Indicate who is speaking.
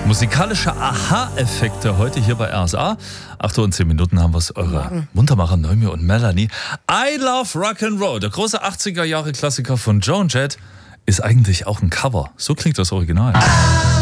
Speaker 1: Musikalische Aha-Effekte heute hier bei RSA. 8 Uhr und 10 Minuten haben wir es, eure Muntermacher Noemi und Melanie. I Love Rock'n'Roll, der große 80er-Jahre-Klassiker von Joan Jett, ist eigentlich auch ein Cover. So klingt das Original.